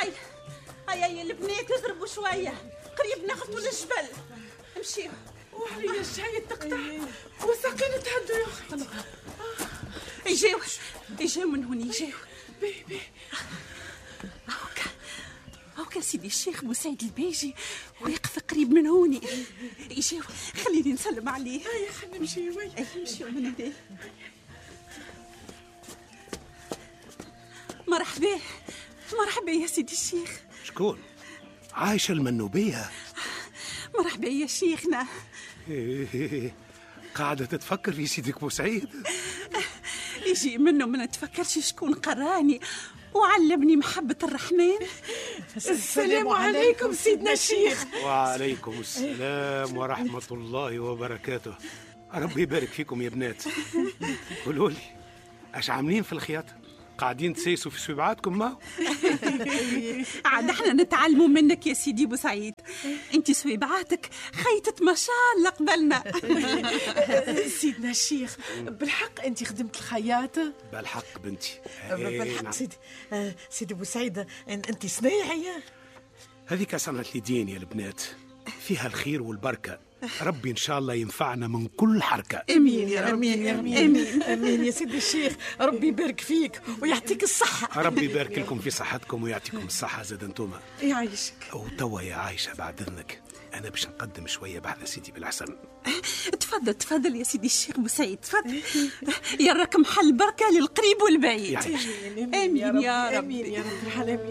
هيا يا البنات اضربوا شويه، قريب نخطوا للجبل. امشيو. وهي الشاي تقطع وساقين تهدوا يا اختي. يجيو من هوني يجيو. بي هاكا سيدي الشيخ بوسعيد البيجي ويقف قريب من هوني. يجيو، خليني نسلم عليه. هيا خلينا نمشيو. نمشيو من هنا. مرحبا يا سيدي الشيخ. شكون؟ عايشة المنوبية؟ مرحبا يا شيخنا. قاعدة تتفكر في سيدك بوسعيد؟ يجي منه ما نتفكرش شكون قراني وعلمني محبة الرحمن. السلام عليكم سيدنا الشيخ. وعليكم السلام ورحمة الله وبركاته. ربي يبارك فيكم يا بنات. قولوا لي اش عاملين في الخياطة؟ قاعدين تسيسوا في سبيبعاتكم؟ ما عاد احنا نتعلموا منك يا سيدي بوسعيد. انت سويبعاتك خيطت ما شاء الله قبلنا. سيدنا الشيخ بالحق انت خدمت الخياطة؟ بالحق بنتي. بالحق سيدي بوسعيد انت صنايعية. هذيك سنة الدين يا البنات، فيها الخير والبركة. ربي إن شاء الله ينفعنا من كل حركة. امين يا رب. امين يا سيدي الشيخ. ربي يبارك فيك ويعطيك الصحة. ربي يبارك لكم في صحتكم ويعطيكم الصحة زاد انتوما. يعيشك. وتوا يا عايشة بعد إذنك أنا باش نقدم شوية بعد سيدي بالحسن. تفضل يا سيدي الشيخ بوسعيد، تفضل. يا راك محل بركة للقريب والبعيد. يعيش. امين يا رب. امين يا رب العالمين.